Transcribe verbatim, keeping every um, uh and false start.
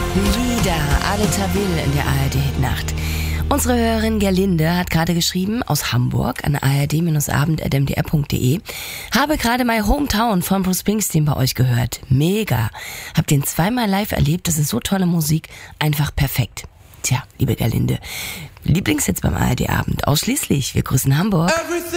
Wieder Ale Tawil in der A R D-Hitnacht. Unsere Hörerin Gerlinde hat gerade geschrieben, aus Hamburg, an a r d abend at m d r punkt d e. Habe gerade My Hometown von Bruce Springsteen bei euch gehört. Mega. Hab den zweimal live erlebt, das ist so tolle Musik, einfach perfekt. Tja, liebe Gerlinde, Lieblingshits beim A R D-Abend, ausschließlich. Wir grüßen Hamburg.